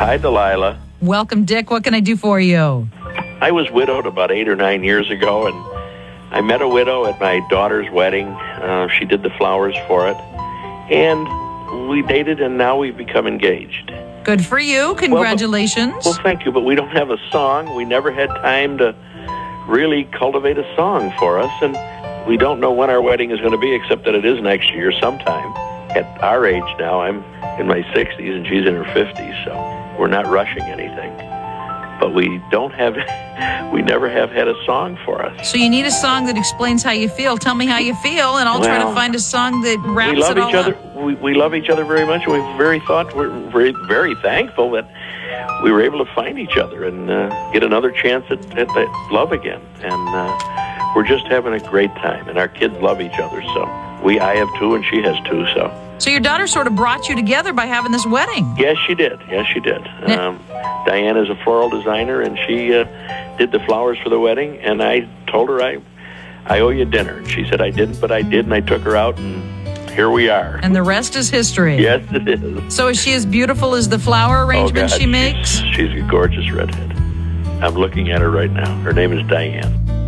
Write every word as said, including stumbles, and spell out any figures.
Hi, Delilah. Welcome, Dick. What can I do for you? I was widowed about eight or nine years ago, and I met a widow at my daughter's wedding. Uh, she did the flowers for it, and we dated, and now we've become engaged. Good for you. Congratulations. Well, well, thank you, but we don't have a song. We never had time to really cultivate a song for us, and we don't know when our wedding is going to be, except that it is next year sometime. At our age now, I'm in my sixties, and she's in her fifties, so we're not rushing anything. But we don't have, we never have had a song for us. So you need a song that explains how you feel. Tell me how you feel, and I'll well, try to find a song that wraps we love it all each other. up. We, we love each other very much, and we're very thought we're very very thankful that we were able to find each other and uh, get another chance at, at that love again. And uh, we're just having a great time, and our kids love each other. So we, I have two, and she has two. So. So your daughter sort of brought you together by having this wedding. Yes, she did. Yes, she did. Um, Diane is a floral designer, and she uh, did the flowers for the wedding. And I told her I, I owe you dinner. And she said I didn't, but I did, and I took her out, and here we are. And the rest is history. Yes, it is. So is she as beautiful as the flower arrangements oh, God, she makes? She's, she's a gorgeous redhead. I'm looking at her right now. Her name is Diane.